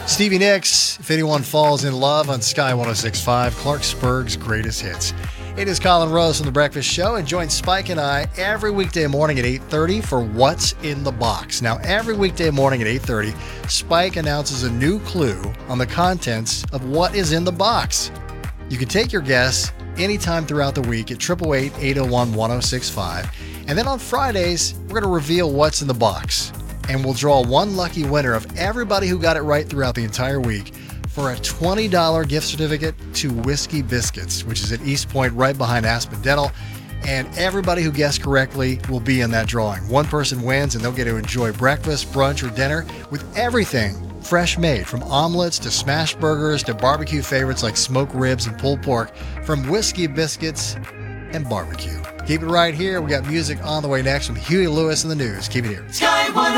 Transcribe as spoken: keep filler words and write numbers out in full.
Stevie Nicks, If Anyone Falls in Love on Sky one oh six point five, Clarksburg's greatest hits. It is Colin Rose from The Breakfast Show, and join Spike and I every weekday morning at eight thirty for What's in the Box. Now, every weekday morning at eight thirty, Spike announces a new clue on the contents of what is in the box. You can take your guess anytime throughout the week at eight eight eight, eight oh one, one oh six five. And then on Fridays, we're going to reveal what's in the box. And we'll draw one lucky winner of everybody who got it right throughout the entire week for a twenty dollars gift certificate to Whiskey Biscuits, which is at East Point right behind Aspen Dental. And everybody who guessed correctly will be in that drawing. One person wins, and they'll get to enjoy breakfast, brunch, or dinner with everything fresh made, from omelets to smash burgers to barbecue favorites like smoked ribs and pulled pork from Whiskey Biscuits and barbecue. Keep it right here. We got music on the way next from Huey Lewis and the News. Keep it here. Sky one